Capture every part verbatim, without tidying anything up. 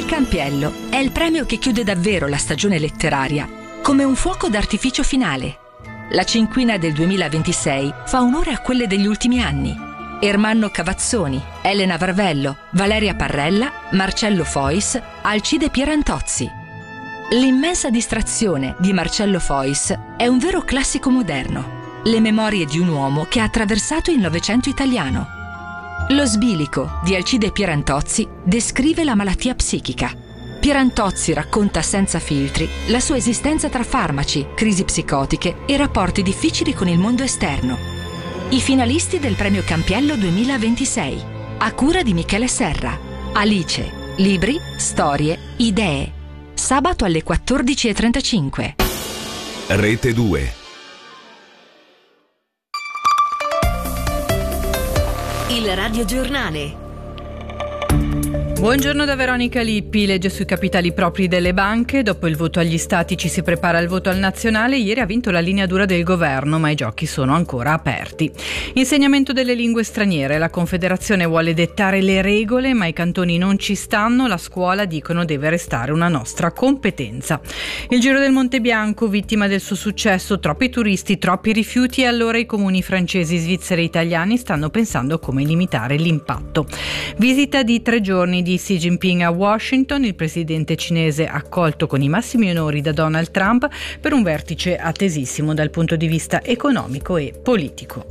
Il Campiello è il premio che chiude davvero la stagione letteraria, come un fuoco d'artificio finale. La cinquina del duemilaventisei fa onore a quelle degli ultimi anni. Ermanno Cavazzoni, Elena Varvello, Valeria Parrella, Marcello Fois, Alcide Pierantozzi. L'immensa distrazione di Marcello Fois è un vero classico moderno. Le memorie di un uomo che ha attraversato il Novecento italiano. Lo sbilico di Alcide Pierantozzi descrive la malattia psichica. Pierantozzi racconta senza filtri la sua esistenza tra farmaci, crisi psicotiche e rapporti difficili con il mondo esterno. I finalisti del premio Campiello duemilaventisei, a cura di Michele Serra. Alice, libri, storie, idee. Sabato alle quattordici e trentacinque. Rete due. Il radiogiornale. Buongiorno da Veronica Lippi. Legge sui capitali propri delle banche. Dopo il voto agli stati ci si prepara al voto al nazionale. Ieri ha vinto la linea dura del governo, ma i giochi sono ancora aperti. Insegnamento delle lingue straniere. La Confederazione vuole dettare le regole, ma i cantoni non ci stanno. La scuola, dicono, deve restare una nostra competenza. Il Giro del Monte Bianco, vittima del suo successo. Troppi turisti, troppi rifiuti, e allora i comuni francesi, svizzeri e italiani stanno pensando come limitare l'impatto. Visita di tre giorni di Xi Jinping a Washington, il presidente cinese accolto con i massimi onori da Donald Trump per un vertice attesissimo dal punto di vista economico e politico.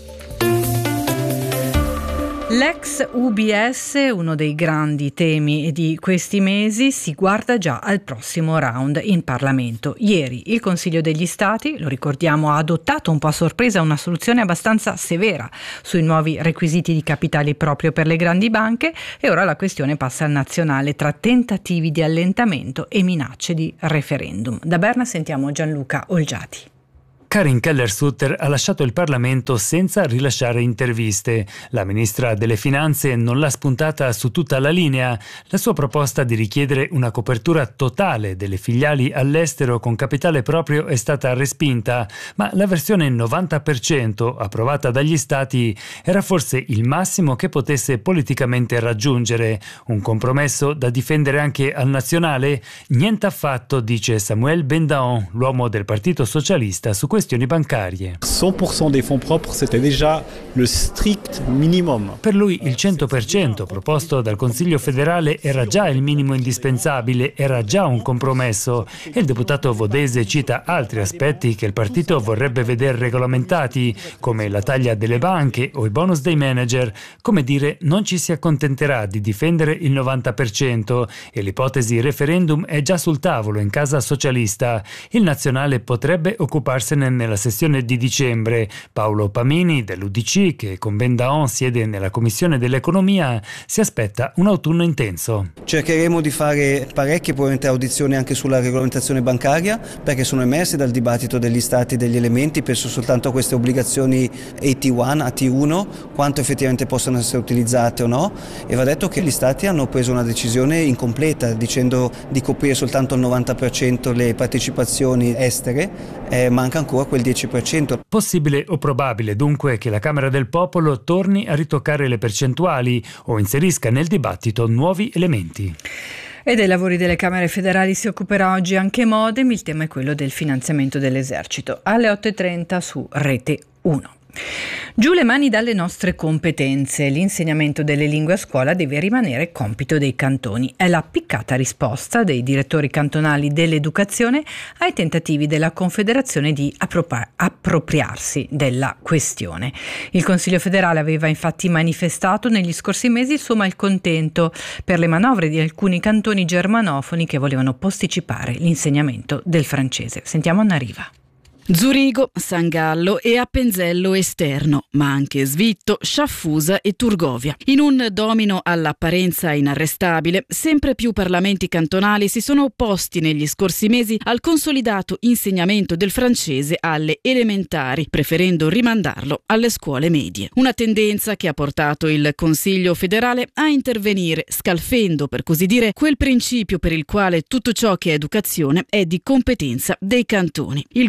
L'ex U B S, uno dei grandi temi di questi mesi, si guarda già al prossimo round in Parlamento. Ieri il Consiglio degli Stati, lo ricordiamo, ha adottato un po' a sorpresa una soluzione abbastanza severa sui nuovi requisiti di capitali proprio per le grandi banche, e ora la questione passa al nazionale tra tentativi di allentamento e minacce di referendum. Da Berna sentiamo Gianluca Olgiati. Karin Keller-Sutter ha lasciato il Parlamento senza rilasciare interviste. La ministra delle Finanze non l'ha spuntata su tutta la linea. La sua proposta di richiedere una copertura totale delle filiali all'estero con capitale proprio è stata respinta, ma la versione novanta per cento approvata dagli Stati era forse il massimo che potesse politicamente raggiungere. Un compromesso da difendere anche al nazionale? Niente affatto, dice Samuel Bendaon, l'uomo del Partito Socialista, su questioni bancarie. cent pour cent des fonds propres, c'était déjà le strict minimum. Per lui il cento per cento proposto dal Consiglio federale era già il minimo indispensabile, era già un compromesso, e il deputato vodese cita altri aspetti che il partito vorrebbe vedere regolamentati, come la taglia delle banche o i bonus dei manager. Come dire, non ci si accontenterà di difendere il novanta per cento, e l'ipotesi referendum è già sul tavolo in casa socialista. Il nazionale potrebbe occuparsene nella sessione di dicembre. Paolo Pamini dell'U D C, che con Bendaon siede nella Commissione dell'Economia, si aspetta un autunno intenso. Cercheremo di fare parecchie probabilmente audizioni anche sulla regolamentazione bancaria, perché sono emersi dal dibattito degli stati degli elementi, penso soltanto a queste obbligazioni A T uno, A T uno, quanto effettivamente possono essere utilizzate o no, e va detto che gli stati hanno preso una decisione incompleta dicendo di coprire soltanto il novanta per cento le partecipazioni estere, eh, manca ancora quel dieci per cento. Possibile o probabile dunque che la Camera del Popolo torni a ritoccare le percentuali o inserisca nel dibattito nuovi elementi. E dei lavori delle Camere federali si occuperà oggi anche Modem. Il tema è quello del finanziamento dell'esercito. Alle otto e trenta su Rete uno. Giù le mani dalle nostre competenze. L'insegnamento delle lingue a scuola deve rimanere compito dei cantoni. È la piccata risposta dei direttori cantonali dell'educazione ai tentativi della Confederazione di appropri- appropriarsi della questione. Il Consiglio federale aveva infatti manifestato negli scorsi mesi il suo malcontento per le manovre di alcuni cantoni germanofoni che volevano posticipare l'insegnamento del francese. Sentiamo Anna Riva. Zurigo, San Gallo e Appenzello esterno, ma anche Svitto, Sciaffusa e Turgovia. In un domino all'apparenza inarrestabile, sempre più parlamenti cantonali si sono opposti negli scorsi mesi al consolidato insegnamento del francese alle elementari, preferendo rimandarlo alle scuole medie. Una tendenza che ha portato il Consiglio federale a intervenire, scalfendo, per così dire, quel principio per il quale tutto ciò che è educazione è di competenza dei cantoni. Il governo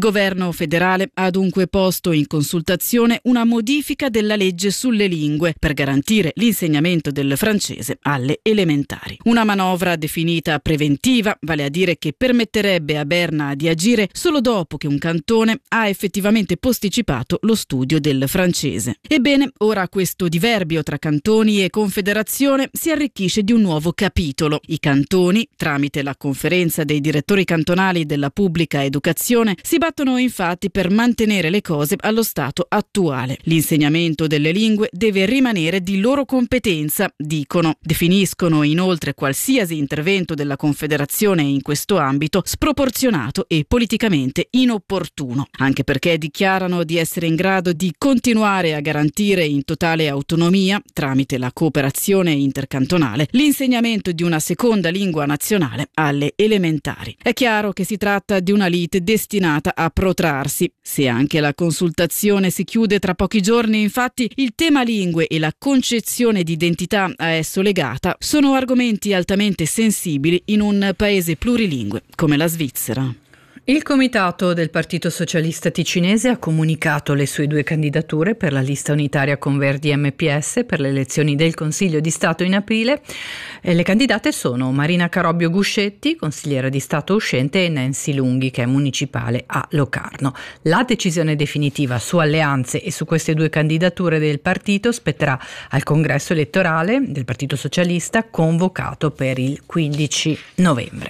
governo federale ha dunque posto in consultazione una modifica della legge sulle lingue per garantire l'insegnamento del francese alle elementari. Una manovra definita preventiva, vale a dire che permetterebbe a Berna di agire solo dopo che un cantone ha effettivamente posticipato lo studio del francese. Ebbene, ora questo diverbio tra cantoni e confederazione si arricchisce di un nuovo capitolo. I cantoni, tramite la conferenza dei direttori cantonali della pubblica educazione, si battono infatti per mantenere le cose allo stato attuale. L'insegnamento delle lingue deve rimanere di loro competenza, dicono. Definiscono inoltre qualsiasi intervento della Confederazione in questo ambito sproporzionato e politicamente inopportuno, anche perché dichiarano di essere in grado di continuare a garantire in totale autonomia, tramite la cooperazione intercantonale, l'insegnamento di una seconda lingua nazionale alle elementari. È chiaro che si tratta di una lite destinata a protrarsi. Se anche la consultazione si chiude tra pochi giorni, infatti, il tema lingue e la concezione di identità a esso legata sono argomenti altamente sensibili in un paese plurilingue come la Svizzera. Il comitato del Partito Socialista Ticinese ha comunicato le sue due candidature per la lista unitaria con Verdi M P S per le elezioni del Consiglio di Stato in aprile. E le candidate sono Marina Carobbio Guscetti, consigliera di Stato uscente, e Nancy Lunghi, che è municipale a Locarno. La decisione definitiva su alleanze e su queste due candidature del partito spetterà al congresso elettorale del Partito Socialista, convocato per il quindici novembre.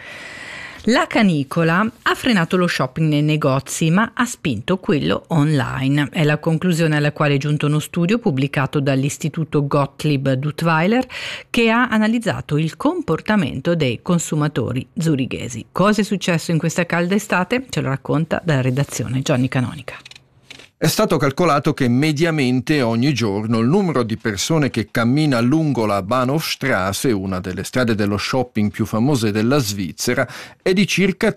La canicola ha frenato lo shopping nei negozi, ma ha spinto quello online. È la conclusione alla quale è giunto uno studio pubblicato dall'Istituto Gottlieb Duttweiler, che ha analizzato il comportamento dei consumatori zurighesi. Cosa è successo in questa calda estate? Ce lo racconta dalla redazione Gianni Canonica. È stato calcolato che mediamente ogni giorno il numero di persone che cammina lungo la Bahnhofstrasse, una delle strade dello shopping più famose della Svizzera, è di circa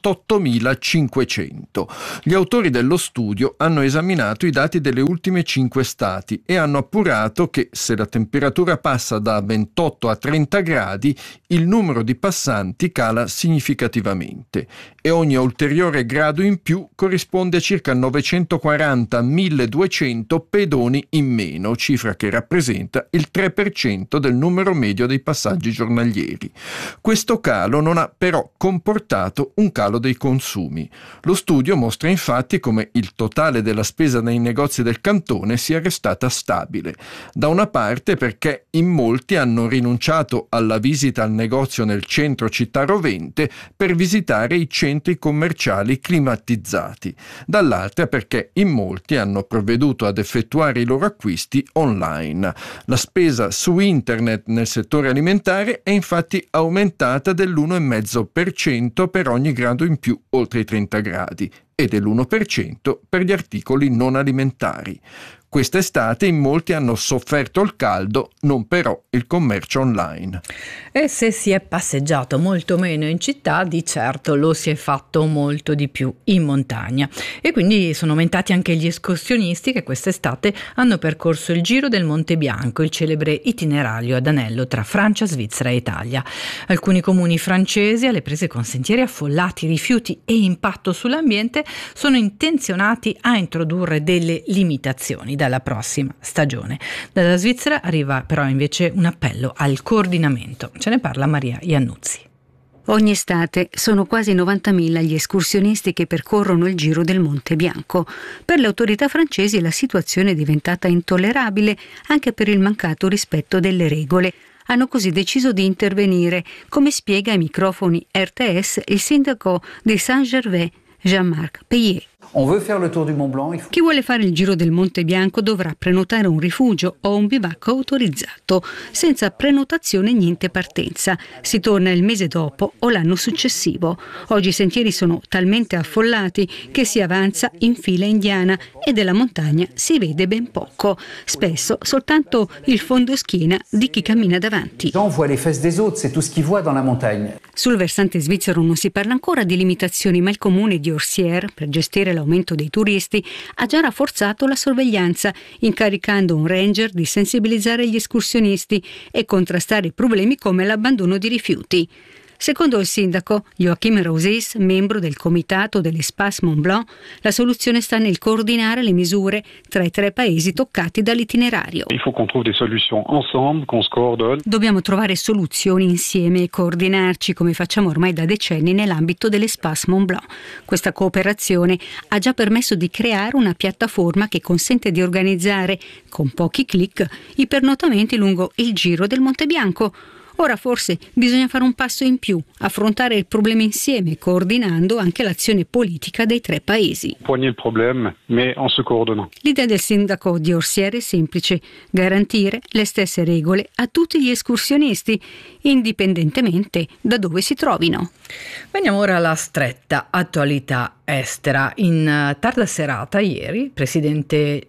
trentottomilacinquecento. Gli autori dello studio hanno esaminato i dati delle ultime cinque estati e hanno appurato che se la temperatura passa da ventotto a trenta gradi, il numero di passanti cala significativamente e ogni ulteriore grado in più corrisponde a circa novecentoquaranta milleduecento pedoni in meno, cifra che rappresenta il tre per cento del numero medio dei passaggi giornalieri. Questo calo non ha però comportato un calo dei consumi. Lo studio mostra infatti come il totale della spesa nei negozi del cantone sia restata stabile. Da una parte perché in molti hanno rinunciato alla visita al negozio nel centro città rovente per visitare i centri commerciali climatizzati, dall'altra perché in molti hanno provveduto ad effettuare i loro acquisti online. La spesa su internet nel settore alimentare è infatti aumentata dell'uno virgola cinque per cento per ogni grado in più oltre i trenta gradi e dell'uno per cento per gli articoli non alimentari. Quest'estate in molti hanno sofferto il caldo, non però il commercio online. E se si è passeggiato molto meno in città, di certo lo si è fatto molto di più in montagna. E quindi sono aumentati anche gli escursionisti che quest'estate hanno percorso il Giro del Monte Bianco, il celebre itinerario ad anello tra Francia, Svizzera e Italia. Alcuni comuni francesi, alle prese con sentieri affollati, rifiuti e impatto sull'ambiente, sono intenzionati a introdurre delle limitazioni dalla prossima stagione. Dalla Svizzera arriva però invece un appello al coordinamento. Ce ne parla Maria Iannuzzi. Ogni estate sono quasi novantamila gli escursionisti che percorrono il Giro del Monte Bianco. Per le autorità francesi la situazione è diventata intollerabile anche per il mancato rispetto delle regole. Hanno così deciso di intervenire, come spiega ai microfoni R T S il sindaco di Saint-Gervais, Jean-Marc Payet. Chi vuole fare il Giro del Monte Bianco dovrà prenotare un rifugio o un bivacco autorizzato. Senza prenotazione niente partenza. Si torna il mese dopo o l'anno successivo. Oggi i sentieri sono talmente affollati che si avanza in fila indiana e della montagna si vede ben poco. Spesso soltanto il fondoschiena di chi cammina davanti. Sul versante svizzero non si parla ancora di limitazioni, ma il comune di Orsières, per gestire l'aumento dei turisti, ha già rafforzato la sorveglianza, incaricando un ranger di sensibilizzare gli escursionisti e contrastare problemi come l'abbandono di rifiuti. Secondo il sindaco Joachim Rosés, membro del comitato dell'Espace Mont Blanc, la soluzione sta nel coordinare le misure tra i tre paesi toccati dall'itinerario. Il faut qu'on trouve des solutions ensemble, qu'on se coordonne. Dobbiamo trovare soluzioni insieme e coordinarci come facciamo ormai da decenni nell'ambito dell'Espace Mont Blanc. Questa cooperazione ha già permesso di creare una piattaforma che consente di organizzare, con pochi clic, i pernotamenti lungo il Giro del Monte Bianco. Ora forse bisogna fare un passo in più, affrontare il problema insieme, coordinando anche l'azione politica dei tre paesi. Poigner il problema, mais en se coordonnant. L'idea del sindaco di Orsiere è semplice: garantire le stesse regole a tutti gli escursionisti, indipendentemente da dove si trovino. Veniamo ora alla stretta attualità estera. In tarda serata ieri, il presidente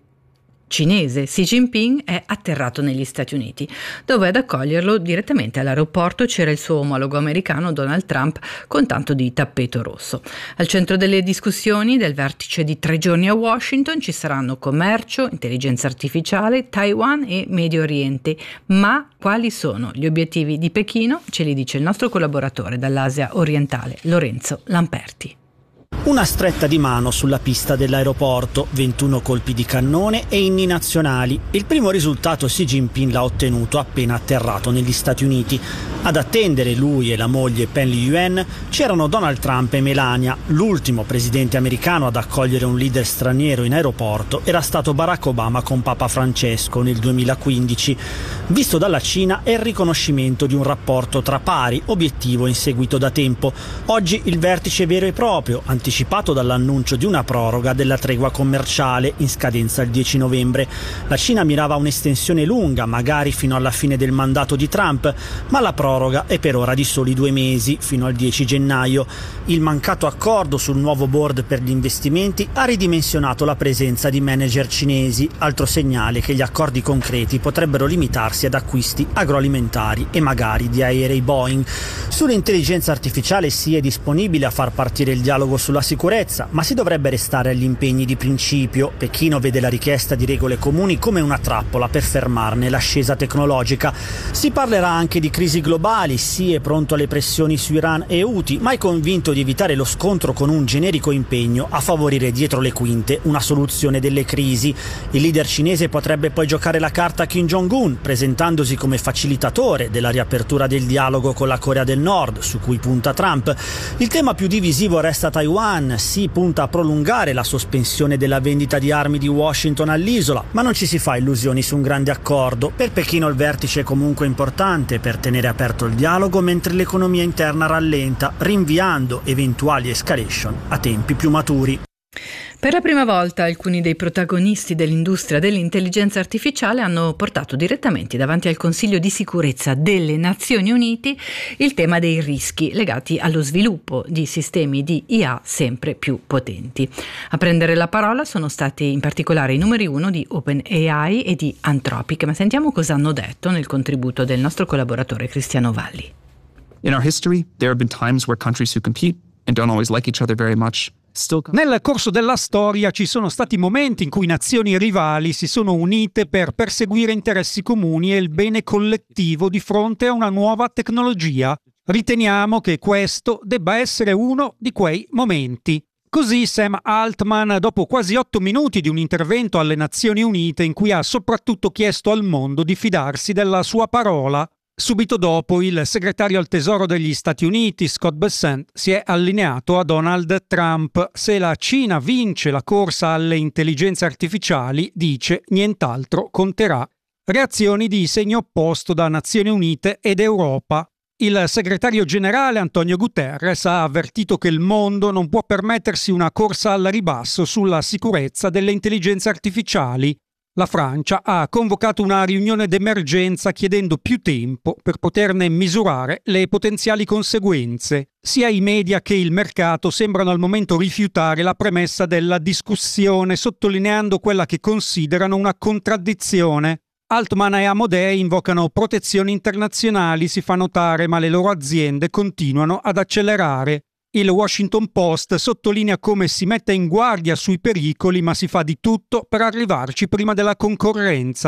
cinese Xi Jinping è atterrato negli Stati Uniti, dove ad accoglierlo direttamente all'aeroporto c'era il suo omologo americano Donald Trump con tanto di tappeto rosso. Al centro delle discussioni del vertice di tre giorni a Washington ci saranno commercio, intelligenza artificiale, Taiwan e Medio Oriente. Ma quali sono gli obiettivi di Pechino? Ce li dice il nostro collaboratore dall'Asia orientale, Lorenzo Lamperti. Una stretta di mano sulla pista dell'aeroporto, ventuno colpi di cannone e inni nazionali. Il primo risultato Xi Jinping l'ha ottenuto appena atterrato negli Stati Uniti. Ad attendere lui e la moglie Pen Liyuan c'erano Donald Trump e Melania. L'ultimo presidente americano ad accogliere un leader straniero in aeroporto era stato Barack Obama con Papa Francesco nel duemilaquindici. Visto dalla Cina è il riconoscimento di un rapporto tra pari, obiettivo inseguito da tempo. Oggi il vertice vero e proprio, anticipato dall'annuncio di una proroga della tregua commerciale in scadenza il dieci novembre. La Cina mirava a un'estensione lunga, magari fino alla fine del mandato di Trump, ma la proroga è per ora di soli due mesi, fino al dieci gennaio. Il mancato accordo sul nuovo board per gli investimenti ha ridimensionato la presenza di manager cinesi, altro segnale che gli accordi concreti potrebbero limitarsi ad acquisti agroalimentari e magari di aerei Boeing. Sull'intelligenza artificiale si è disponibile a far partire il dialogo sulla sicurezza, ma si dovrebbe restare agli impegni di principio. Pechino vede la richiesta di regole comuni come una trappola per fermarne l'ascesa tecnologica. Si parlerà anche di crisi globali, Xi è pronto alle pressioni su Iran e Houthi, ma è convinto di evitare lo scontro con un generico impegno a favorire dietro le quinte una soluzione delle crisi. Il leader cinese potrebbe poi giocare la carta Kim Jong-un, presentandosi come facilitatore della riapertura del dialogo con la Corea del Nord, su cui punta Trump. Il tema più divisivo resta Taiwan. Xi punta a prolungare la sospensione della vendita di armi di Washington all'isola, ma non ci si fa illusioni su un grande accordo. Per Pechino il vertice è comunque importante per tenere aperto il dialogo mentre l'economia interna rallenta, rinviando eventuali escalation a tempi più maturi. Per la prima volta alcuni dei protagonisti dell'industria dell'intelligenza artificiale hanno portato direttamente davanti al Consiglio di sicurezza delle Nazioni Unite il tema dei rischi legati allo sviluppo di sistemi di I A sempre più potenti. A prendere la parola sono stati in particolare i numeri uno di OpenAI e di Anthropic, ma sentiamo cosa hanno detto nel contributo del nostro collaboratore Cristiano Valli. In our history, there have been times where countries who compete and don't always like each other very much. Nel corso della storia ci sono stati momenti in cui nazioni rivali si sono unite per perseguire interessi comuni e il bene collettivo di fronte a una nuova tecnologia. Riteniamo che questo debba essere uno di quei momenti. Così Sam Altman, dopo quasi otto minuti di un intervento alle Nazioni Unite in cui ha soprattutto chiesto al mondo di fidarsi della sua parola. Subito dopo, il segretario al Tesoro degli Stati Uniti, Scott Bessent, si è allineato a Donald Trump. Se la Cina vince la corsa alle intelligenze artificiali, dice, nient'altro conterà. Reazioni di segno opposto da Nazioni Unite ed Europa. Il segretario generale Antonio Guterres ha avvertito che il mondo non può permettersi una corsa al ribasso sulla sicurezza delle intelligenze artificiali. La Francia ha convocato una riunione d'emergenza chiedendo più tempo per poterne misurare le potenziali conseguenze. Sia i media che il mercato sembrano al momento rifiutare la premessa della discussione, sottolineando quella che considerano una contraddizione. Altman e Amodei invocano protezioni internazionali, si fa notare, ma le loro aziende continuano ad accelerare. Il Washington Post sottolinea come si mette in guardia sui pericoli, ma si fa di tutto per arrivarci prima della concorrenza.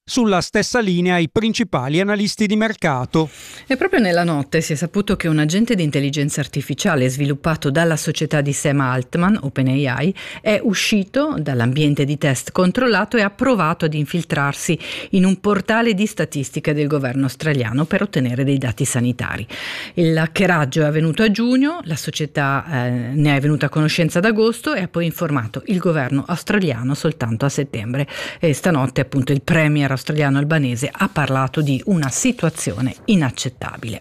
sulla stessa linea i principali analisti di mercato. E proprio nella notte si è saputo che un agente di intelligenza artificiale sviluppato dalla società di Sam Altman, OpenAI, è uscito dall'ambiente di test controllato e ha provato ad infiltrarsi in un portale di statistiche del governo australiano per ottenere dei dati sanitari. Il hackeraggio è avvenuto a giugno, la società eh, ne è venuta a conoscenza ad agosto e ha poi informato il governo australiano soltanto a settembre. E stanotte appunto il premier australiano albanese ha parlato di una situazione inaccettabile.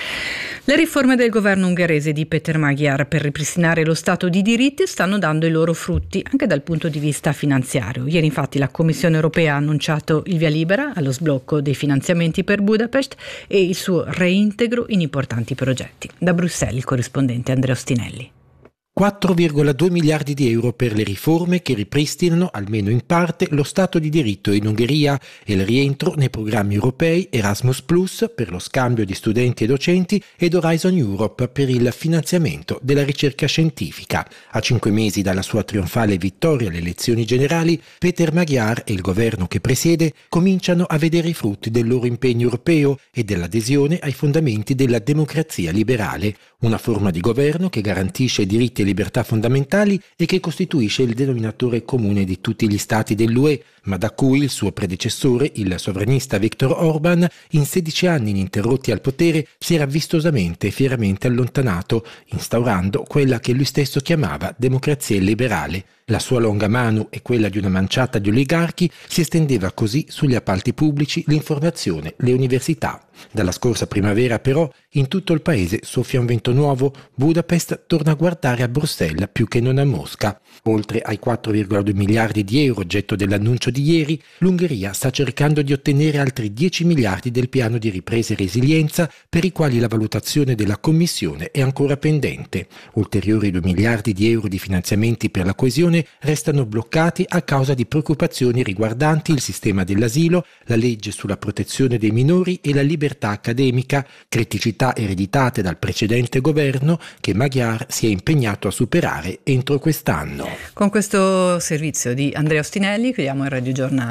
Le riforme del governo ungherese di Peter Magyar per ripristinare lo Stato di diritto stanno dando i loro frutti anche dal punto di vista finanziario. Ieri infatti la Commissione europea ha annunciato il via libera allo sblocco dei finanziamenti per Budapest e il suo reintegro in importanti progetti. Da Bruxelles il corrispondente Andrea Ostinelli. quattro virgola due miliardi di euro per le riforme che ripristinano, almeno in parte, lo Stato di diritto in Ungheria e il rientro nei programmi europei Erasmus Plus per lo scambio di studenti e docenti ed Horizon Europe per il finanziamento della ricerca scientifica. A cinque mesi dalla sua trionfale vittoria alle elezioni generali, Peter Magyar e il governo che presiede cominciano a vedere i frutti del loro impegno europeo e dell'adesione ai fondamenti della democrazia liberale, una forma di governo che garantisce i diritti e libertà fondamentali e che costituisce il denominatore comune di tutti gli stati dell'U E, ma da cui il suo predecessore, il sovranista Viktor Orban, in sedici anni ininterrotti al potere, si era vistosamente e fieramente allontanato, instaurando quella che lui stesso chiamava democrazia liberale. La sua longa mano e quella di una manciata di oligarchi si estendeva così sugli appalti pubblici, l'informazione, le università. Dalla scorsa primavera però in tutto il paese soffia un vento nuovo. Budapest torna a guardare a Bruxelles più che non a Mosca. Oltre ai quattro virgola due miliardi di euro oggetto dell'annuncio di ieri, l'Ungheria sta cercando di ottenere altri dieci miliardi del piano di ripresa e resilienza per i quali la valutazione della Commissione è ancora pendente. Ulteriori due miliardi di euro di finanziamenti per la coesione restano bloccati a causa di preoccupazioni riguardanti il sistema dell'asilo, la legge sulla protezione dei minori e la libertà accademica, criticità ereditate dal precedente governo che Magyar si è impegnato a superare entro quest'anno. Con questo servizio di Andrea Ostinelli chiudiamo il Radio Giornale.